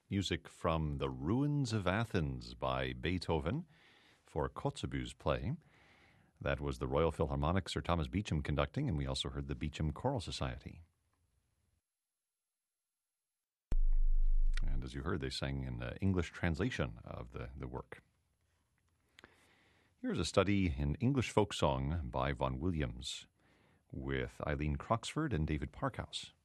Music from The Ruins of Athens by Beethoven for Kotzebue's play. That was the Royal Philharmonic, Sir Thomas Beecham conducting, and we also heard the Beecham Choral Society. And as you heard, they sang in the English translation of the work. Here's a study in English folk song by Vaughan Williams with Eileen Croxford and David Parkhouse.